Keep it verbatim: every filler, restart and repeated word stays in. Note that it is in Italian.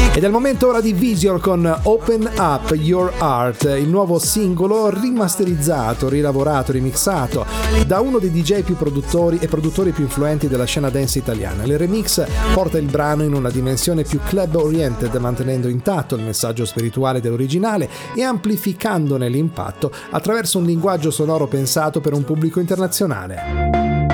Ed è il momento ora di Visual con Open Up Your Heart, il nuovo singolo rimasterizzato, rilavorato, remixato da uno dei D J più produttori e produttori più influenti della scena dance italiana. Il remix porta il brano in una dimensione più club oriented, mantenendo intatto il messaggio spirituale dell'originale e amplificandone l'impatto attraverso un linguaggio sonoro pensato per un pubblico internazionale.